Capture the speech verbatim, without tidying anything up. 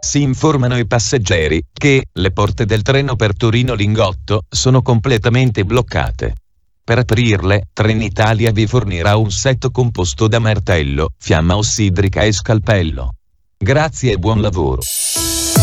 Si informano i passeggeri che le porte del treno per Torino Lingotto sono completamente bloccate. Per aprirle, Trenitalia vi fornirà un set composto da martello, fiamma ossidrica e scalpello. Grazie e buon lavoro.